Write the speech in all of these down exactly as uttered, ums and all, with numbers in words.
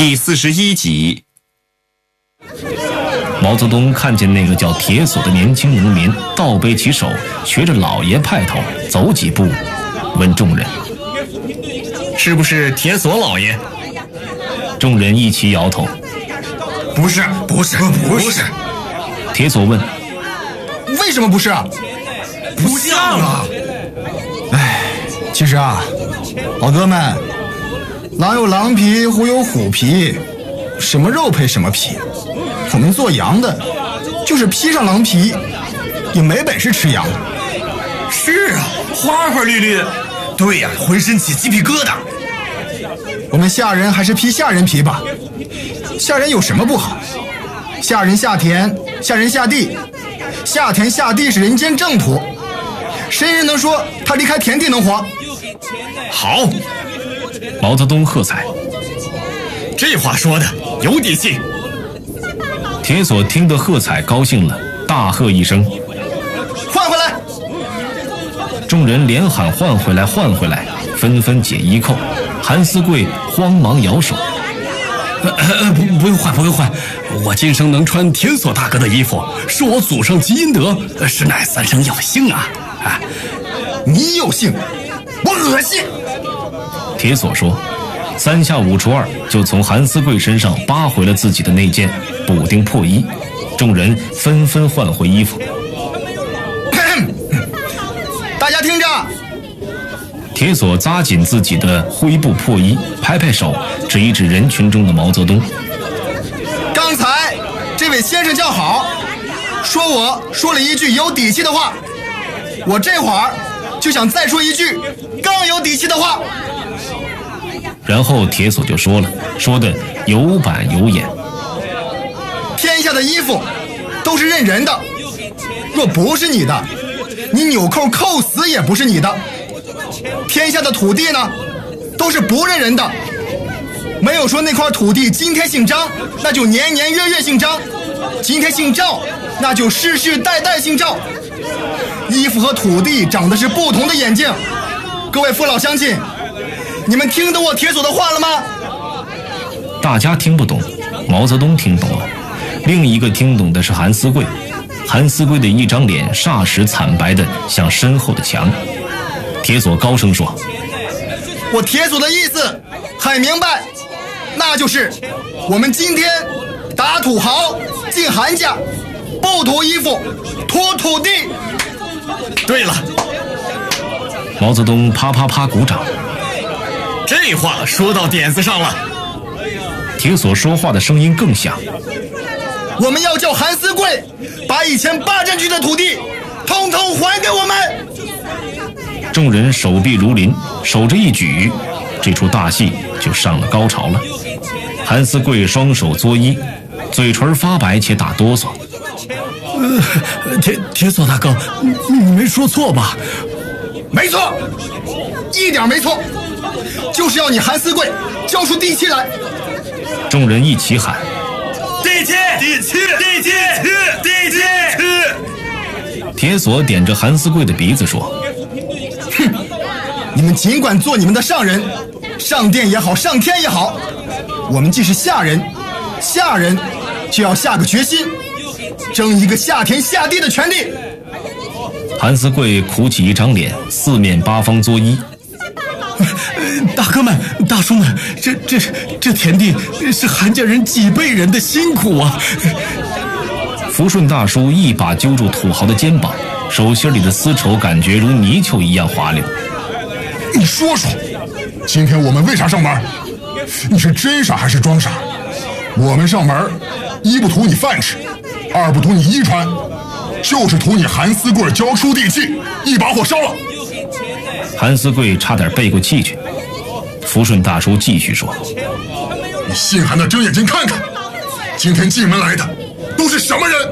第四十一集。 毛泽东看见那个叫铁索的年轻农民倒背起手，学着老爷派头走几步，问众人：“ 是不是铁索老爷？” 众人一齐摇头：“ 不是，不是，不是。” 铁索问：“ 为什么不是啊？不像啊！”哎，其实啊，老哥们，狼有狼皮，虎有虎皮，什么肉配什么皮。我们做羊的，就是披上狼皮，也没本事吃羊。 是啊，花花绿绿，对呀、啊，浑身起鸡皮疙瘩。 我们下人还是披下人皮吧。下人有什么不好？下人下田，下人下地，下田下地是人间正途。谁人能说他离开田地能活？ 好， 毛泽东喝彩， 这话说的有底气。 铁索听得喝彩高兴了，大喝一声：“ 换回来！” 众人连喊换回来换回来，纷纷解衣扣。韩思贵慌忙摇手：“ 呃呃，不不用换，不用换，我今生能穿铁索大哥的衣服，是我祖上积阴德，实乃三生有幸啊！啊， 你有幸，我恶心。” 铁索说，三下五除二就从韩思贵身上扒回了自己的那件补丁破衣，众人纷纷换回衣服。 大家听着， 铁索扎紧自己的灰布破衣，拍拍手，指一指人群中的毛泽东：“ 刚才这位先生叫好，说我说了一句有底气的话，我这会儿就想再说一句更有底气的话。” 然后铁索就说了，说的有板有眼：“ 天下的衣服都是认人的，若不是你的，你纽扣扣死也不是你的。天下的土地呢，都是不认人的，没有说那块土地今天姓张，那就年年月月姓张；今天姓赵，那就世世代代姓赵。衣服和土地长的是不同的眼睛。各位父老乡亲，你们听懂我铁索的话了吗？” 大家听不懂，毛泽东听懂了，另一个听懂的是韩思贵。韩思贵的一张脸霎时惨白的像身后的墙。铁索高声说：“ 我铁索的意思很明白，那就是我们今天打土豪进韩家，不图衣服，图土地。” 对了， 毛泽东啪啪啪鼓掌， 这话说到点子上了。 铁索说话的声音更响：“ 我们要叫韩思贵把以前霸占去的土地通通还给我们。” 众人手臂如林，手着一举，这出大戏就上了高潮了。韩思贵双手作揖，嘴唇发白且打哆嗦：“ 呃，铁铁索大哥，你你没说错吧？”“ 没错，一点没错，就是要你韩思贵交出地契来。” 众人一起喊：“ 地契，地契，地契，地契！” 铁索点着韩思贵的鼻子说：“ 哼，你们尽管做你们的上人，上殿也好，上天也好，我们既是下人，下人就要下个决心，争一个下田下地的权利。” 韩思贵苦起一张脸，四面八方作揖：“ 大哥们，大叔们，这这这田地是韩家人几辈人的辛苦啊！” 福顺大叔一把揪住土豪的肩膀，手心里的丝绸感觉如泥鳅一样滑溜。 “你说说，今天我们为啥上门？你是真傻还是装傻？我们上门，一不图你饭吃，二不图你衣穿，就是图你韩思贵交出地契，一把火烧了。” 韩思贵差点背过气去。福顺大叔继续说：“ 你心寒的睁眼睛看看，今天进门来的都是什么人？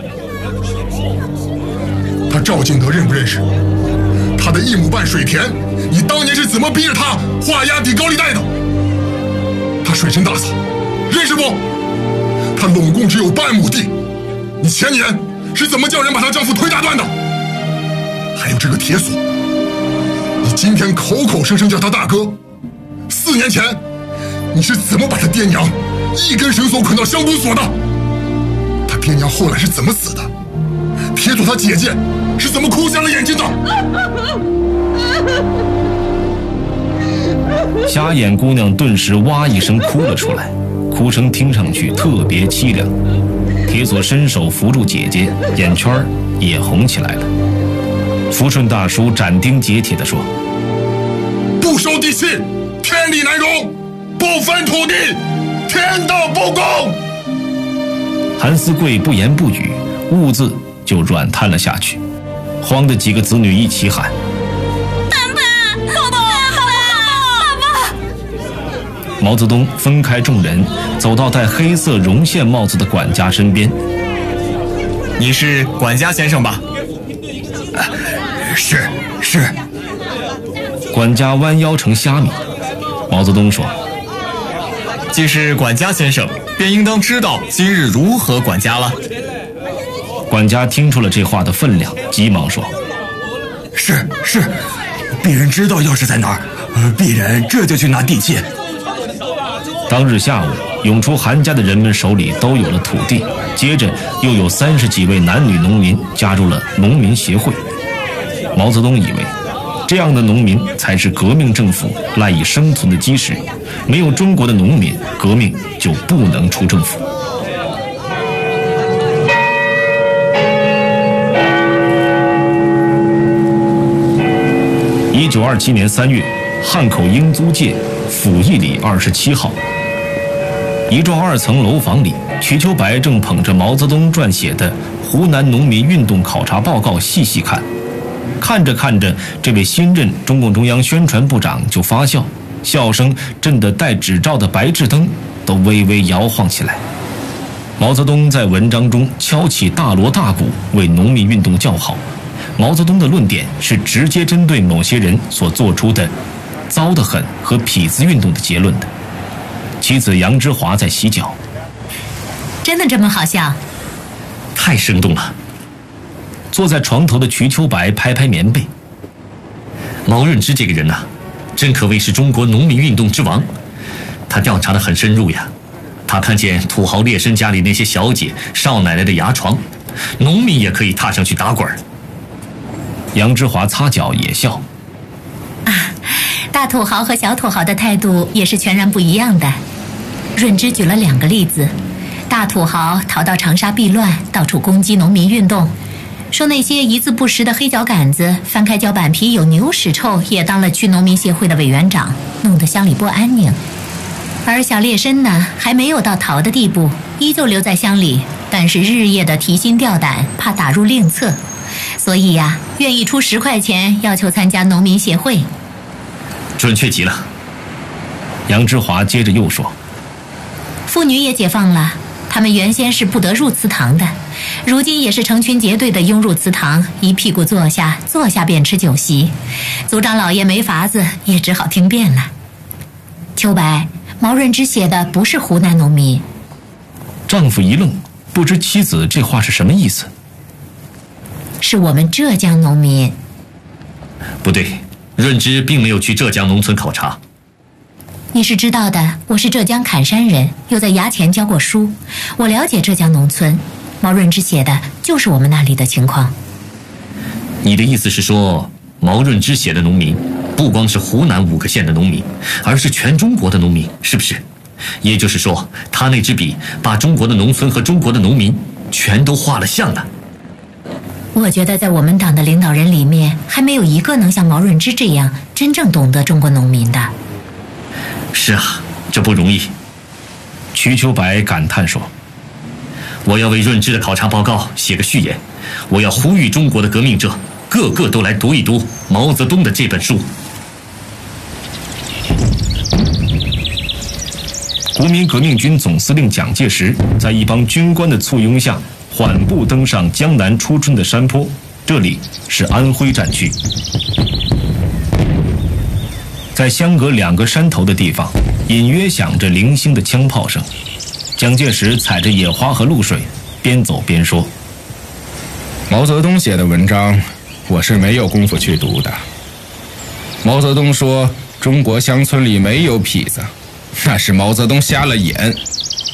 他赵敬德认不认识？他的一亩半水田，你当年是怎么逼着他画押抵高利贷的？他水深大嫂认识不？他拢共只有半亩地，你前年是怎么叫人把他丈夫腿打断的？还有这个铁索，你今天口口声声叫他大哥，四年前你是怎么把他爹娘一根绳索捆到香炉所的。他爹娘后来是怎么死的？铁佐他姐姐是怎么哭瞎了眼睛的？ 瞎眼姑娘顿时哇一声哭了出来，哭声听上去特别凄凉。铁索伸手扶住姐姐，眼圈也红起来了。福顺大叔斩钉截铁地说：“ 不收地契，天理难容；不分土地，天道不公。” 韩思贵不言不语，兀自就软瘫了下去。慌的几个子女一起喊：“ 爸爸，爸爸，爸爸！” 毛泽东分开众人，走到戴黑色绒线帽子的管家身边。 “你是管家先生吧？”“ 啊、是是。” 管家弯腰成虾米。毛泽东说：“ 既是管家先生，便应当知道今日如何管家了。” 管家听出了这话的分量，急忙说：“ 是是，鄙人知道钥匙在哪儿，鄙人这就去拿地契。” 当日下午，涌出韩家的人们手里都有了土地，接着又有三十几位男女农民加入了农民协会。毛泽东以为，这样的农民才是革命政府赖以生存的基石，没有中国的农民，革命就不能出政府。一九二七年三月，汉口英租界府义里二十七号，一幢二层楼房里，瞿秋白正捧着毛泽东撰写的《湖南农民运动考察报告》细细看。看着看着，这位新任中共中央宣传部长就发笑，笑声震得带纸罩的白炽灯都微微摇晃起来。毛泽东在文章中敲起大锣大鼓，为农民运动叫好。毛泽东的论点是直接针对某些人所做出的糟得很和痞子运动的结论的。妻子杨之华在洗脚。 真的这么好笑？ 太生动了。坐在床头的瞿秋白拍拍棉被。 毛润之这个人呐、啊，真可谓是中国农民运动之王。他调查得很深入呀。他看见土豪劣绅家里那些小姐、少奶奶的牙床，农民也可以踏上去打滚。 杨之华擦脚也笑。 啊，大土豪和小土豪的态度也是全然不一样的。润之举了两个例子：大土豪逃到长沙避乱，到处攻击农民运动，说那些一字不识的黑脚杆子翻开脚板皮有牛屎臭，也当了区农民协会的委员长，弄得乡里不安宁。而小劣绅呢，还没有到逃的地步，依旧留在乡里，但是日夜的提心吊胆，怕打入另册，所以呀、啊，愿意出十块钱要求参加农民协会。 准确极了。 杨之华接着又说， 妇女也解放了，他们原先是不得入祠堂的，如今也是成群结队的拥入祠堂，一屁股坐下，坐下便吃酒席。族长老爷没法子，也只好听遍了。秋白，毛润之写的不是湖南农民。 丈夫一愣，不知妻子这话是什么意思。 是我们浙江农民。 不对，润之并没有去浙江农村考察。 你是知道的，我是浙江坎山人，又在衙前教过书，我了解浙江农村。毛润之写的就是我们那里的情况。 你的意思是说，毛润之写的农民不光是湖南五个县的农民，而是全中国的农民，是不是？也就是说，他那支笔把中国的农村和中国的农民全都画了像了。 我觉得在我们党的领导人里面，还没有一个能像毛润之这样真正懂得中国农民的。 是啊，这不容易。 瞿秋白感叹说， 我要为润之的考察报告写个序言，我要呼吁中国的革命者个个都来读一读毛泽东的这本书。 国民革命军总司令蒋介石在一帮军官的簇拥下，缓步登上江南初春的山坡，这里是安徽战区。在相隔两个山头的地方，隐约响着零星的枪炮声。蒋介石踩着野花和露水，边走边说， 毛泽东写的文章我是没有功夫去读的。毛泽东说中国乡村里没有痞子，那是毛泽东瞎了眼。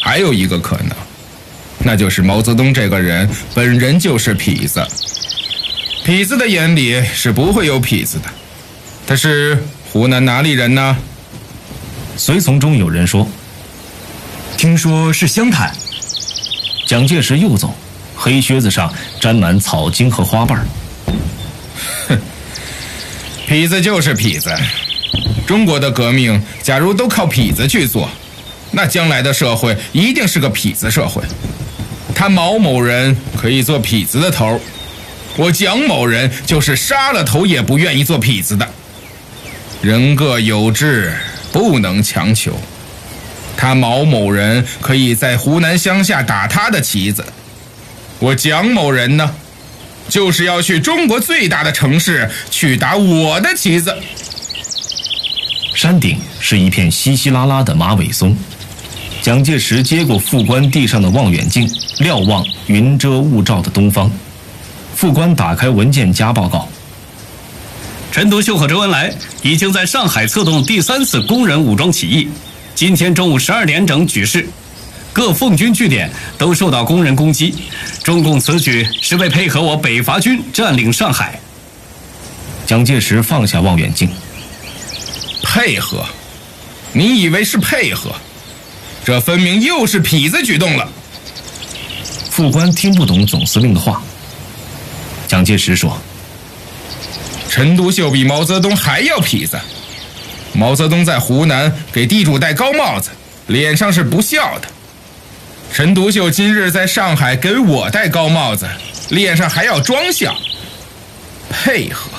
还有一个可能，那就是毛泽东这个人本人就是痞子。痞子的眼里是不会有痞子的。他是湖南哪里人呢？ 随从中有人说：“ 听说是湘潭。” 蒋介石又走，黑靴子上沾满草茎和花瓣。 哼，痞子就是痞子。中国的革命假如都靠痞子去做，那将来的社会一定是个痞子社会。他毛某人可以做痞子的头，我蒋某人就是杀了头也不愿意做痞子的。人各有志，不能强求。他毛某人可以在湖南乡下打他的旗子，我蒋某人呢，就是要去中国最大的城市去打我的旗子。 山顶是一片稀稀拉拉的马尾松。蒋介石接过副官地上的望远镜，瞭望云遮雾罩的东方。副官打开文件夹报告： 陈独秀和周恩来已经在上海策动第三次工人武装起义，今天中午十二点整举事，各奉军据点都受到工人攻击。中共此举是为配合我北伐军占领上海。 蒋介石放下望远镜。 配合？你以为是配合？这分明又是痞子举动了。 副官听不懂总司令的话。蒋介石说： 陈独秀比毛泽东还要痞子。毛泽东在湖南给地主戴高帽子，脸上是不笑的。陈独秀今日在上海给我戴高帽子，脸上还要装笑。配合？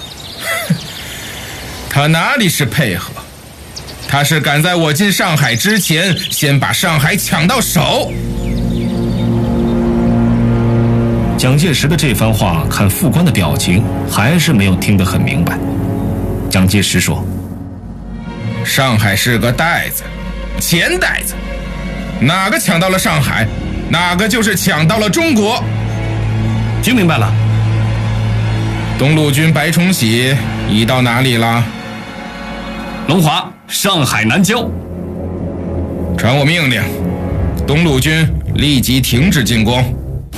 他哪里是配合？他是赶在我进上海之前，先把上海抢到手。 蒋介石的这番话，看副官的表情，还是没有听得很明白。蒋介石说： 上海是个袋子，钱袋子，哪个抢到了上海，哪个就是抢到了中国。 听明白了。 东路军白崇禧已到哪里了？ 龙华，上海南郊。 传我命令，东路军立即停止进攻。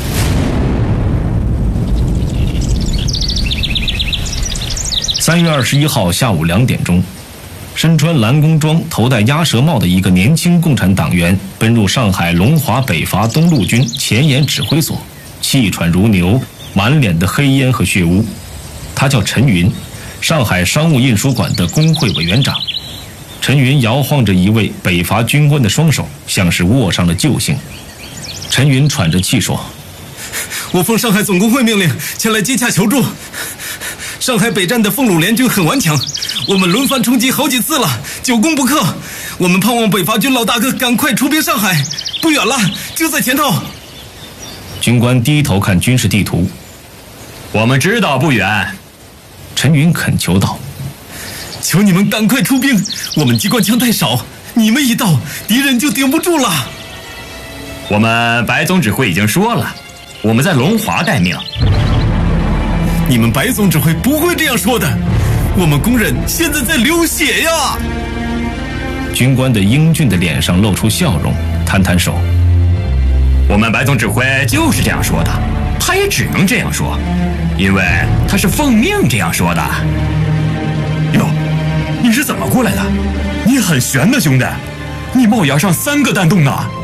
三月二十一号下午两点钟，身穿蓝工装、头戴鸭舌帽的一个年轻共产党员奔入上海龙华北伐东路军前沿指挥所，气喘如牛，满脸的黑烟和血污。他叫陈云，上海商务印书馆的工会委员长。陈云摇晃着一位北伐军官的双手，像是握上了救星。陈云喘着气说： 我奉上海总工会命令前来接洽求助。上海北站的奉鲁联军很顽强，我们轮番冲击好几次了，久攻不克。我们盼望北伐军老大哥赶快出兵上海，不远了，就在前头。 军官低头看军事地图。 我们知道不远。 陈云恳求道： 求你们赶快出兵，我们机关枪太少，你们一到，敌人就顶不住了。 我们白总指挥已经说了，我们在龙华待命。 你们白总指挥不会这样说的，我们工人现在在流血呀。 军官的英俊的脸上露出笑容，摊摊手： 我们白总指挥就是这样说的，他也只能这样说，因为他是奉命这样说的。哟，你是怎么过来的？你很悬的，兄弟，你帽檐上三个弹洞呢。